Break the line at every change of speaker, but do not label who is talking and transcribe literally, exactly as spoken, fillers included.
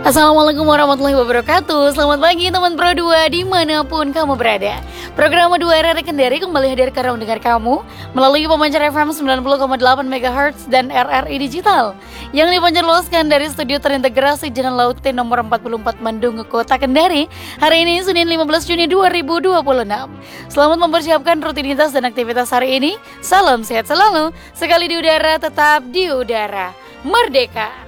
Assalamualaikum warahmatullahi wabarakatuh. Selamat pagi teman Pro dua dimanapun kamu berada. Program dua R R Kendari kembali hadir ke ruang dengar kamu melalui pemancar F M sembilan puluh koma delapan megahertz dan R R I Digital yang dipancarloskan dari studio terintegrasi Jalan Laut T nomor empat puluh empat Mendung, Kota Kendari. Hari ini Senin lima belas Juni dua ribu dua puluh enam. Selamat mempersiapkan rutinitas dan aktivitas hari ini. Salam sehat selalu. Sekali di udara tetap di udara. Merdeka.